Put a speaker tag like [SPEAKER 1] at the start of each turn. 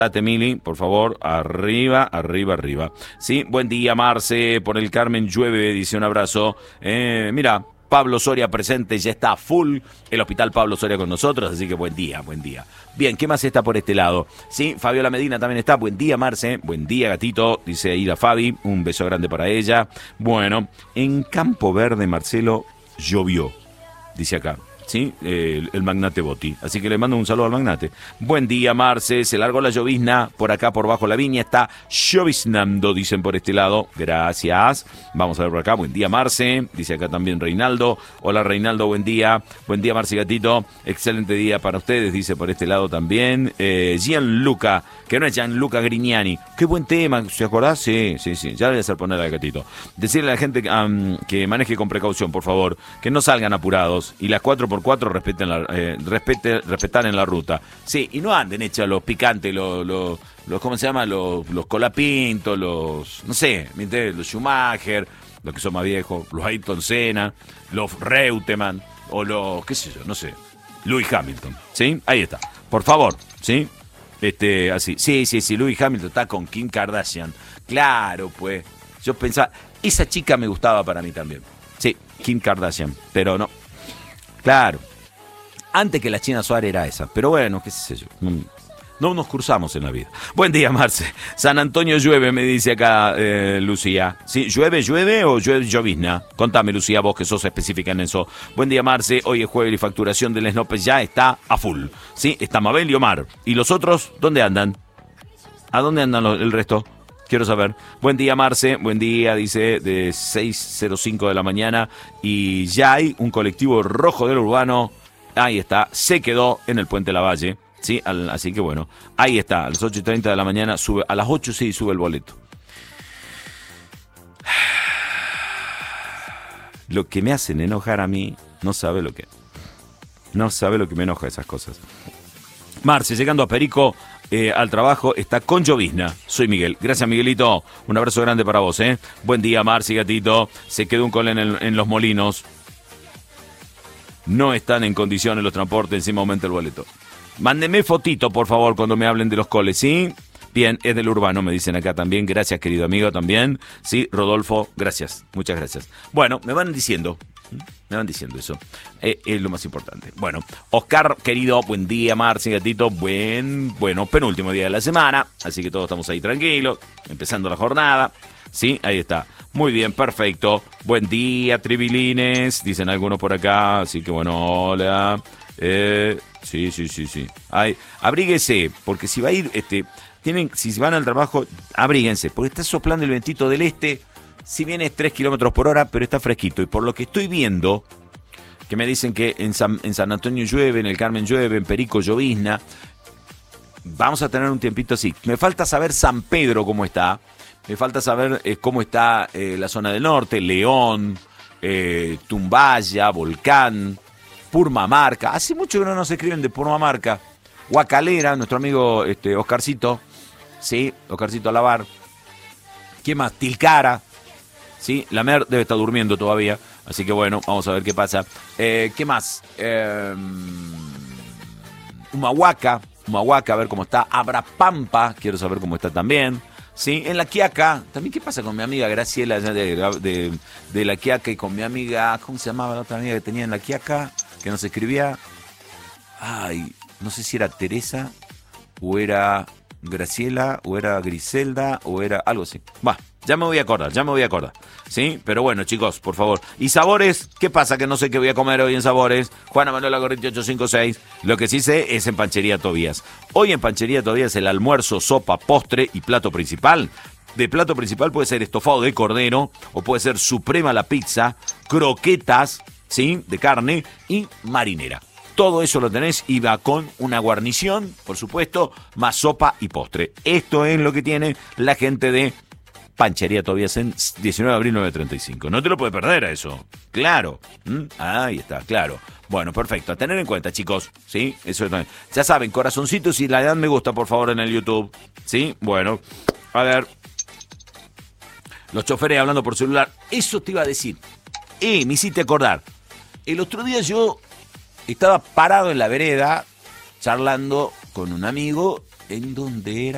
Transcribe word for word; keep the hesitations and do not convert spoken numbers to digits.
[SPEAKER 1] Date, Mili, por favor, arriba, arriba, arriba. Sí, buen día, Marce, por el Carmen llueve, dice un abrazo. Eh, mira, Pablo Soria presente, ya está full el Hospital Pablo Soria con nosotros, así que buen día, buen día. Bien, ¿qué más está por este lado? Sí, Fabiola Medina también está, buen día, Marce, buen día, gatito, dice ahí la Fabi, un beso grande para ella. Bueno, en Campo Verde, Marcelo, llovió, dice acá. Sí, el, el magnate Botti. Así que le mando un saludo al magnate. Buen día, Marce. Se largó la llovizna. Por acá, por bajo la viña, está lloviznando, dicen por este lado. Gracias. Vamos a ver por acá. Buen día, Marce. Dice acá también Reinaldo. Hola, Reinaldo. Buen día. Buen día, Marce Gatito. Excelente día para ustedes, dice por este lado también. Eh, Gianluca, que no es Gianluca Grignani. Qué buen tema. ¿Se acordás? Sí, sí, sí. Ya le voy a hacer poner al gatito. Decirle a la gente um, que maneje con precaución, por favor. Que no salgan apurados. Y las cuatro por cuatro respeten la, eh, respete, respetar en la ruta. Sí, y no anden hechos los picantes, los, los, los ¿cómo se llama? Los, los Colapinto, los, no sé, los Schumacher, los que son más viejos, los Ayrton Senna, los Reutemann, o los, qué sé yo, no sé, Lewis Hamilton, ¿sí? Ahí está, por favor, ¿sí? Este, así, sí, sí, sí, Lewis Hamilton está con Kim Kardashian, claro, pues, yo pensaba, esa chica me gustaba para mí también, sí, Kim Kardashian, pero no. Claro, antes que la China Suárez era esa, pero bueno, qué sé yo, no, no nos cruzamos en la vida. Buen día, Marce. San Antonio llueve, me dice acá eh, Lucía. ¿Sí? ¿Llueve, llueve o llueve llovizna? Contame, Lucía, vos que sos específica en eso. Buen día, Marce. Hoy es jueves y facturación del Snope ya está a full. ¿Sí? Está Mabel y Omar. ¿Y los otros dónde andan? ¿A dónde andan los, el resto? Quiero saber. Buen día, Marce. Buen día, dice, de seis cero cinco de la mañana. Y ya hay un colectivo rojo del urbano. Ahí está. Se quedó en el Puente Lavalle. ¿Sí? Al, así que bueno. Ahí está. A las ocho y treinta de la mañana sube. A las ocho sí sube el boleto. Lo que me hacen enojar a mí, no sabe lo que. No sabe lo que me enoja esas cosas. Marce, llegando a Perico. Eh, al trabajo, está con llovizna. Soy Miguel. Gracias, Miguelito. Un abrazo grande para vos, ¿eh? Buen día, Marci, gatito. Se quedó un cole en, el, en los molinos. No están en condiciones los transportes, encima aumenta el boleto. Mándeme fotito, por favor, cuando me hablen de los coles, ¿sí? Bien, es del urbano, me dicen acá también. Gracias, querido amigo, también. Sí, Rodolfo, gracias. Muchas gracias. Bueno, me van diciendo... Me van diciendo eso. Eh, es lo más importante. Bueno, Oscar, querido, buen día, Marci, gatito. Buen, bueno, penúltimo día de la semana. Así que todos estamos ahí tranquilos. Empezando la jornada. Sí, ahí está. Muy bien, perfecto. Buen día, tribilines. Dicen algunos por acá. Así que bueno, hola. Eh, sí, sí, sí, sí. Ay, abríguese, porque si va a ir, este, tienen, si van al trabajo, abríguense, porque está soplando el vientito del este. Si bien es tres kilómetros por hora, pero está fresquito. Y por lo que estoy viendo, que me dicen que en San, en San Antonio llueve, en el Carmen llueve, en Perico llovizna, vamos a tener un tiempito así. Me falta saber San Pedro cómo está. Me falta saber eh, cómo está eh, la zona del norte, León, eh, Tumbaya, Volcán, Purmamarca. Hace mucho que no nos escriben de Purmamarca. Guacalera, nuestro amigo este, Oscarcito. Sí, Oscarcito Alabar. ¿Quién más? Tilcara. Sí, la Mer debe estar durmiendo todavía, así que bueno, vamos a ver qué pasa. Eh, ¿Qué más? Eh, Humahuaca, Humahuaca, a ver cómo está. Abrapampa, quiero saber cómo está también. Sí, en La Quiaca, también qué pasa con mi amiga Graciela de, de, de La Quiaca y con mi amiga, ¿cómo se llamaba la otra amiga que tenía en La Quiaca? Que nos escribía, ay, no sé si era Teresa o era Graciela o era Griselda o era algo así. Va. Ya me voy a acordar, ya me voy a acordar. ¿Sí? Pero bueno, chicos, por favor. ¿Y sabores? ¿Qué pasa? Que no sé qué voy a comer hoy en sabores. Juana Manuela Gorriti ocho cinco seis. Lo que sí sé es en Panchería Tobías. Hoy en Panchería Tobías el almuerzo, sopa, postre y plato principal. De plato principal puede ser estofado de cordero o puede ser suprema la pizza, croquetas, ¿sí? De carne y marinera. Todo eso lo tenés y va con una guarnición, por supuesto, más sopa y postre. Esto es lo que tiene la gente de Panchería Tobías en diecinueve de abril novecientos treinta y cinco. No te lo puedes perder a eso. Claro. ¿Mm? Ahí está, claro. Bueno, perfecto. A tener en cuenta, chicos. ¿Sí? Eso también. Ya saben, corazoncitos y la edad me gusta, por favor, en el YouTube. ¿Sí? Bueno. A ver. Los choferes hablando por celular. Eso te iba a decir. Eh, me hiciste acordar. El otro día yo estaba parado en la vereda charlando con un amigo en donde era